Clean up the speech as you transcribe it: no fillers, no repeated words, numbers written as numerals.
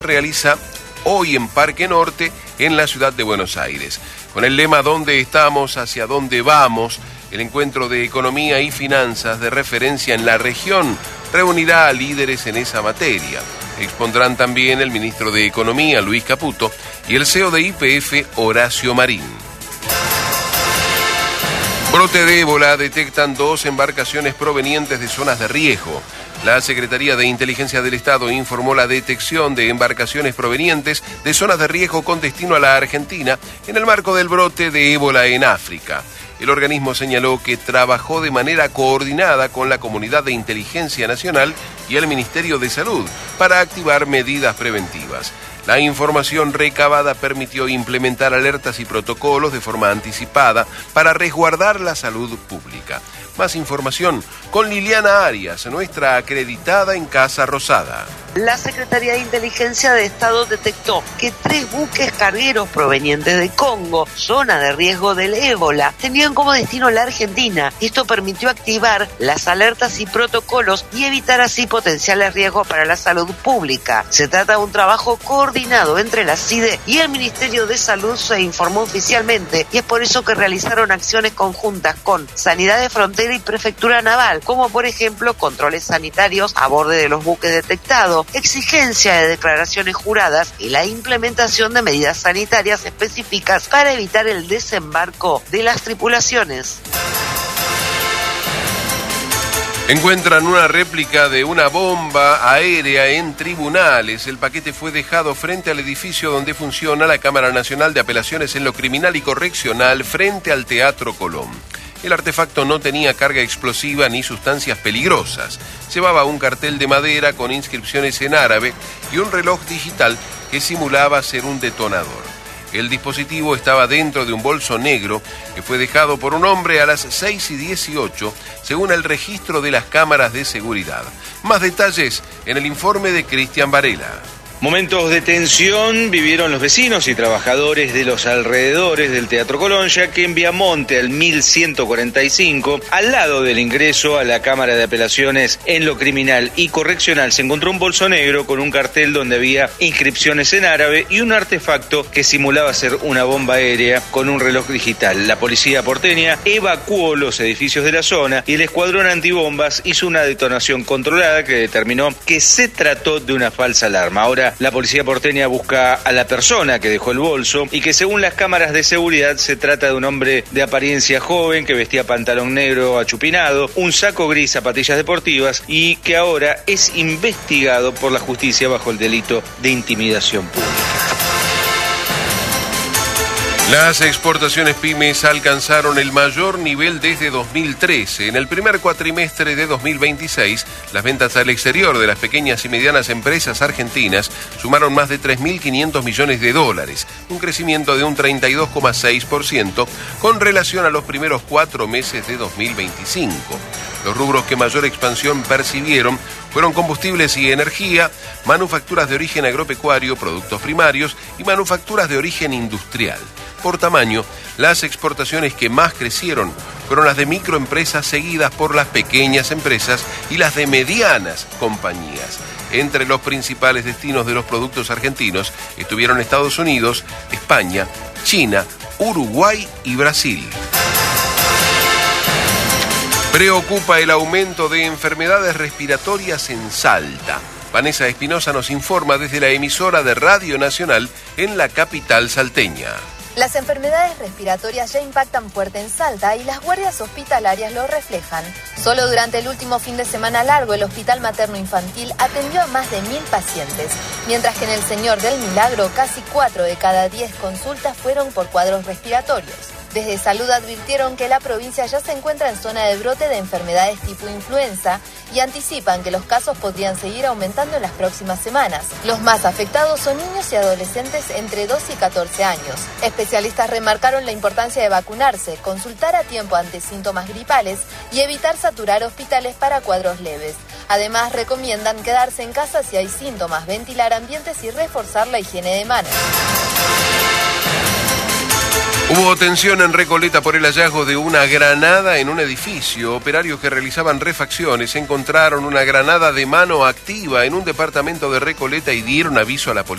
realiza hoy en Parque Norte, en la ciudad de Buenos Aires. Con el lema ¿Dónde estamos? ¿Hacia dónde vamos?, el encuentro de economía y finanzas de referencia en la región reunirá a líderes en esa materia. Expondrán también el ministro de Economía, Luis Caputo, y el CEO de YPF, Horacio Marín. Brote de ébola: detectan 2 embarcaciones provenientes de zonas de riesgo. La Secretaría de Inteligencia del Estado informó la detección de embarcaciones provenientes de zonas de riesgo con destino a la Argentina en el marco del brote de ébola en África. El organismo señaló que trabajó de manera coordinada con la Comunidad de Inteligencia Nacional y el Ministerio de Salud para activar medidas preventivas. La información recabada permitió implementar alertas y protocolos de forma anticipada para resguardar la salud pública. Más información con Liliana Arias, nuestra acreditada en Casa Rosada. La Secretaría de Inteligencia de Estado detectó que 3 buques cargueros provenientes de Congo, zona de riesgo del ébola, tenían como destino la Argentina. Esto permitió activar las alertas y protocolos y evitar así potenciales riesgos para la salud pública. Se trata de un trabajo coordinado entre la CIDE y el Ministerio de Salud, se informó oficialmente, y es por eso que realizaron acciones conjuntas con Sanidad de Frontera y Prefectura Naval, como por ejemplo controles sanitarios a bordo de los buques detectados, exigencia de declaraciones juradas y la implementación de medidas sanitarias específicas para evitar el desembarco de las tripulaciones. Encuentran una réplica de una bomba aérea en tribunales. El paquete fue dejado frente al edificio donde funciona la Cámara Nacional de Apelaciones en lo Criminal y Correccional, frente al Teatro Colón. El artefacto no tenía carga explosiva ni sustancias peligrosas. Llevaba un cartel de madera con inscripciones en árabe y un reloj digital que simulaba ser un detonador. El dispositivo estaba dentro de un bolso negro que fue dejado por un hombre a las 6:18, según el registro de las cámaras de seguridad. Más detalles en el informe de Cristian Varela. Momentos de tensión vivieron los vecinos y trabajadores de los alrededores del Teatro Colón, ya que en Viamonte, al 1145, al lado del ingreso a la Cámara de Apelaciones en lo Criminal y Correccional, se encontró un bolso negro con un cartel donde había inscripciones en árabe y un artefacto que simulaba ser una bomba aérea con un reloj digital. La policía porteña evacuó los edificios de la zona y el escuadrón antibombas hizo una detonación controlada que determinó que se trató de una falsa alarma. Ahora, la policía porteña busca a la persona que dejó el bolso y que, según las cámaras de seguridad, se trata de un hombre de apariencia joven que vestía pantalón negro achupinado, un saco gris, zapatillas deportivas, y que ahora es investigado por la justicia bajo el delito de intimidación pública. Las exportaciones pymes alcanzaron el mayor nivel desde 2013. En el primer cuatrimestre de 2026, las ventas al exterior de las pequeñas y medianas empresas argentinas sumaron más de 3.500 millones de dólares, un crecimiento de un 32,6% con relación a los primeros 4 meses de 2025. Los rubros que mayor expansión percibieron fueron combustibles y energía, manufacturas de origen agropecuario, productos primarios y manufacturas de origen industrial. Por tamaño, las exportaciones que más crecieron fueron las de microempresas, seguidas por las pequeñas empresas y las de medianas compañías. Entre los principales destinos de los productos argentinos estuvieron Estados Unidos, España, China, Uruguay y Brasil. Preocupa el aumento de enfermedades respiratorias en Salta. Vanessa Espinosa nos informa desde la emisora de Radio Nacional en la capital salteña. Las enfermedades respiratorias ya impactan fuerte en Salta y las guardias hospitalarias lo reflejan. Solo durante el último fin de semana largo, el Hospital Materno Infantil atendió a más de 1.000 pacientes, mientras que en el Señor del Milagro casi 4 de cada 10 consultas fueron por cuadros respiratorios. Desde Salud advirtieron que la provincia ya se encuentra en zona de brote de enfermedades tipo influenza y anticipan que los casos podrían seguir aumentando en las próximas semanas. Los más afectados son niños y adolescentes entre 2 y 14 años. Especialistas remarcaron la importancia de vacunarse, consultar a tiempo ante síntomas gripales y evitar saturar hospitales para cuadros leves. Además, recomiendan quedarse en casa si hay síntomas, ventilar ambientes y reforzar la higiene de manos. Hubo tensión en Recoleta por el hallazgo de una granada en un edificio. Operarios que realizaban refacciones encontraron una granada de mano activa en un departamento de Recoleta y dieron aviso a la policía.